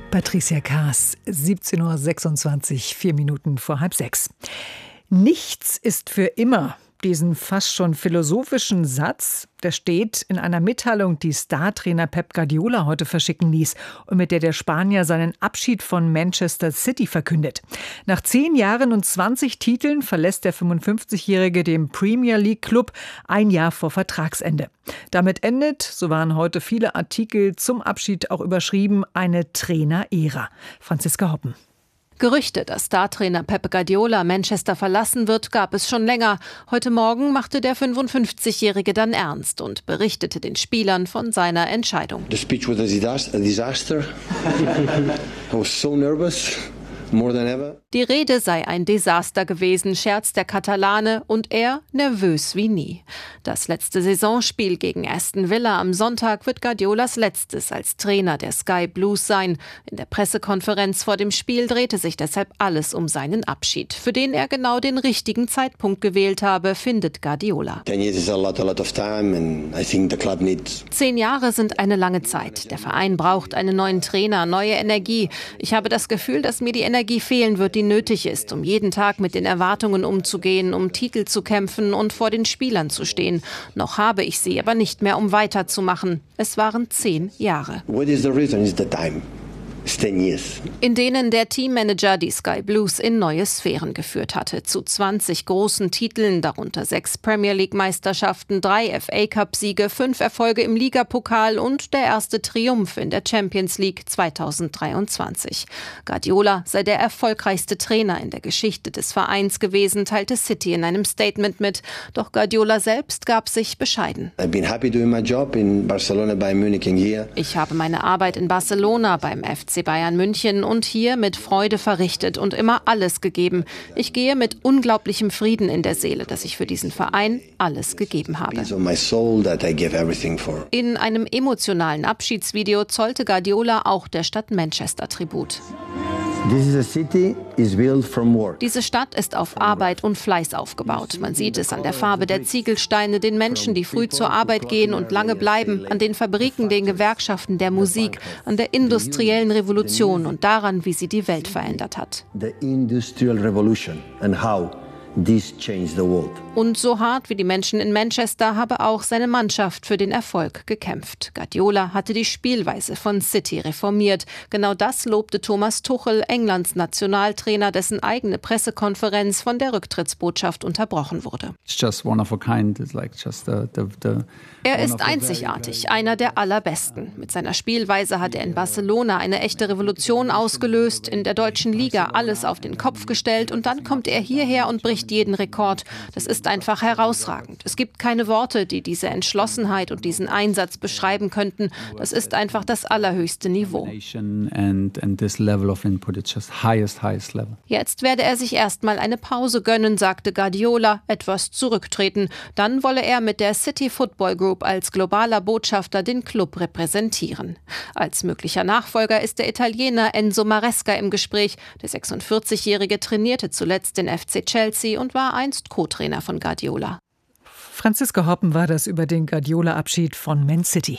Patricia Kaas, 17.26 Uhr, 4 Minuten vor 5:30. Nichts ist für immer. Diesen fast schon philosophischen Satz, der steht in einer Mitteilung, die Star-Trainer Pep Guardiola heute verschicken ließ und mit der Spanier seinen Abschied von Manchester City verkündet. Nach 10 Jahren und 20 Titeln verlässt der 55-Jährige den Premier League Club ein Jahr vor Vertragsende. Damit endet, so waren heute viele Artikel zum Abschied auch überschrieben, eine Trainer-Ära. Franziska Hoppen. Gerüchte, dass Startrainer Pep Guardiola Manchester verlassen wird, gab es schon länger. Heute Morgen machte der 55-Jährige dann ernst und berichtete den Spielern von seiner Entscheidung. The speech was a disaster. I was so nervous. More than ever. Die Rede sei ein Desaster gewesen, scherzt der Katalane, und er nervös wie nie. Das letzte Saisonspiel gegen Aston Villa am Sonntag wird Guardiolas letztes als Trainer der Sky Blues sein. In der Pressekonferenz vor dem Spiel drehte sich deshalb alles um seinen Abschied, für den er genau den richtigen Zeitpunkt gewählt habe, findet Guardiola. 10 years is a lot of time and I think the club needs. 10 Jahre sind eine lange Zeit. Der Verein braucht einen neuen Trainer, neue Energie. Ich habe das Gefühl, dass mir die Energie fehlen wird, die nötig ist, um jeden Tag mit den Erwartungen umzugehen, um Titel zu kämpfen und vor den Spielern zu stehen. Noch habe ich sie aber nicht mehr, um weiterzumachen. Es waren 10 Jahre. What is the reason? Is the time. It's 10 years. In denen der Teammanager die Sky Blues in neue Sphären geführt hatte. Zu 20 großen Titeln, darunter 6 Premier League Meisterschaften, 3 FA Cup Siege, 5 Erfolge im Ligapokal und der erste Triumph in der Champions League 2023. Guardiola sei der erfolgreichste Trainer in der Geschichte des Vereins gewesen, teilte City in einem Statement mit. Doch Guardiola selbst gab sich bescheiden. I've been happy doing my job in Barcelona, Bayern Munich and here. Ich habe meine Arbeit in Barcelona, beim FC Bayern München und hier mit Freude verrichtet und immer alles gegeben. Ich gehe mit unglaublichem Frieden in der Seele, dass ich für diesen Verein alles gegeben habe. In einem emotionalen Abschiedsvideo zollte Guardiola auch der Stadt Manchester Tribut. Diese Stadt ist auf Arbeit und Fleiß aufgebaut. Man sieht es an der Farbe der Ziegelsteine, den Menschen, die früh zur Arbeit gehen und lange bleiben, an den Fabriken, den Gewerkschaften, der Musik, an der industriellen Revolution und daran, wie sie die Welt verändert hat. Und so hart wie die Menschen in Manchester habe auch seine Mannschaft für den Erfolg gekämpft. Guardiola hatte die Spielweise von City reformiert. Genau das lobte Thomas Tuchel, Englands Nationaltrainer, dessen eigene Pressekonferenz von der Rücktrittsbotschaft unterbrochen wurde. Er ist einzigartig, einer der allerbesten. Mit seiner Spielweise hat er in Barcelona eine echte Revolution ausgelöst, in der deutschen Liga alles auf den Kopf gestellt und dann kommt er hierher und bricht jeden Rekord. Das ist einfach herausragend. Es gibt keine Worte, die diese Entschlossenheit und diesen Einsatz beschreiben könnten. Das ist einfach das allerhöchste Niveau. Jetzt werde er sich erstmal eine Pause gönnen, sagte Guardiola, etwas zurücktreten. Dann wolle er mit der City Football Group als globaler Botschafter den Club repräsentieren. Als möglicher Nachfolger ist der Italiener Enzo Maresca im Gespräch. Der 46-Jährige trainierte zuletzt den FC Chelsea und war einst Co-Trainer von Guardiola. Franziska Hoppen war das über den Guardiola-Abschied von Man City.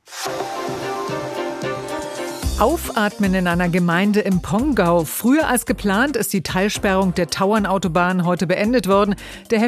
Aufatmen in einer Gemeinde im Pongau. Früher als geplant ist die Teilsperrung der Tauernautobahn heute beendet worden. Der